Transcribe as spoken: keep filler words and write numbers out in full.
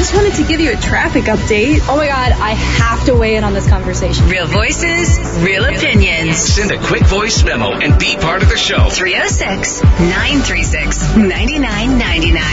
just wanted to give you a traffic update. Oh my God, I have to weigh in on this conversation. Real voices, real opinions. Send a quick voice memo and be part of the show. three oh six, nine three six, nine nine nine nine.